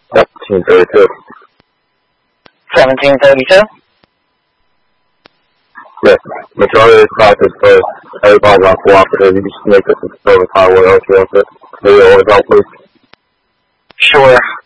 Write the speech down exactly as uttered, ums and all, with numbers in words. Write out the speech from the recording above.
seventeen thirty-two. seventeen thirty-two? Yes. Majority of the process first. Everybody's on cooperative. You just make us a service highway, okay, okay. May you always help, please? Sure.